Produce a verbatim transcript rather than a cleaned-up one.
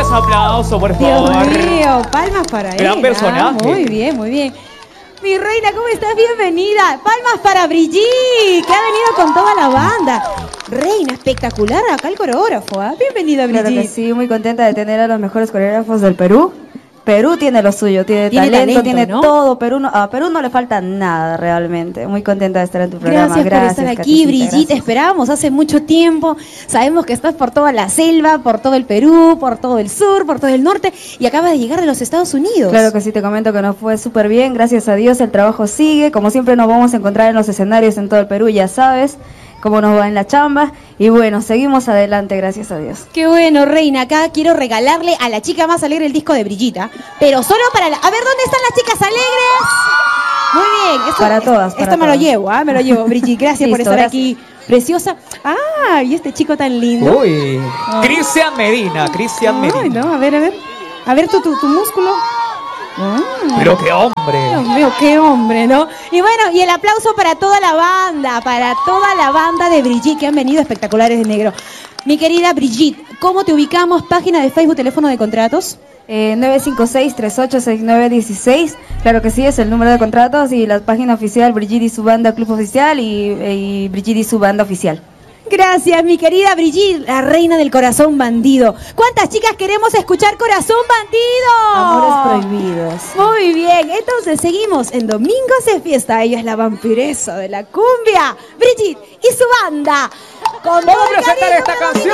aplauso, aplauso, por favor. Dios mío, palmas para Gran él. personaje. Ah, muy bien, muy bien. Mi reina, ¿cómo estás? Bienvenida. Palmas para Brigitte, que ha venido con toda la banda. Reina, espectacular acá el coreógrafo, ¿eh? Bienvenida, Brigitte. Claro que sí, muy contenta de tener a los mejores coreógrafos del Perú. Perú tiene lo suyo, tiene, Tiene talento, talento, tiene ¿no? todo. Perú no, a Perú no le falta nada realmente. Muy contenta de estar en tu programa. Gracias, por estar aquí, Katycita, Brigitte. gracias. Te esperábamos hace mucho tiempo. Sabemos que estás por toda la selva, por todo el Perú, por todo el sur, por todo el norte y acabas de llegar de los Estados Unidos. Claro que sí, te comento que nos fue súper bien. Gracias a Dios el trabajo sigue. Como siempre nos vamos a encontrar en los escenarios en todo el Perú, ya sabes cómo nos va en la chamba. Y bueno, seguimos adelante, gracias a Dios. Qué bueno, reina. Acá quiero regalarle a la chica más alegre el disco de Brigitte, pero solo para la... A ver, ¿dónde están las chicas alegres? Muy bien. Esto, Para todas, para Esto me lo todas. llevo, ¿ah? Me lo llevo, Brigitte. Gracias por Listo, estar gracias. aquí. Preciosa. Ah, y este chico tan lindo. Uy, Cristian Medina, Cristian Ay, Medina. no, a ver, a ver. A ver tu, tu, tu músculo. Mm. Pero qué hombre. Dios mío, qué hombre, ¿no? Y bueno, y el aplauso para toda la banda, para toda la banda de Brigitte que han venido espectaculares de negro. Mi querida Brigitte, ¿cómo te ubicamos? Página de Facebook, teléfono de contratos. Eh, nueve cinco seis, tres ocho seis nueve uno seis, claro que sí, es el número de contratos y la página oficial Brigitte y su banda Club Oficial y, y Brigitte y su banda oficial. Gracias, mi querida Brigitte, la reina del corazón bandido. ¿Cuántas chicas queremos escuchar Corazón Bandido? Amores prohibidos. Muy bien, entonces seguimos en Domingos de Fiesta. Ella es la vampiresa de la cumbia, Brigitte y su banda. Con Vamos todo a el presentar cariño esta de canción.